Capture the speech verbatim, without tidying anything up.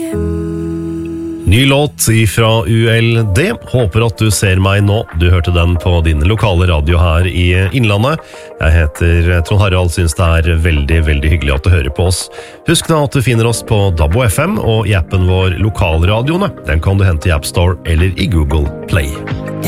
Ny låt fra U L D. Håper at du ser meg nå. Du hørte den på din lokale radio her i Innlandet. Jeg heter Trond Harald, synes det er veldig, veldig hyggelig at du hører på oss. Husk da at du finner oss på D A B og F M og i appen vår Lokalradioene. Den kan du hente i App Store eller i Google Play.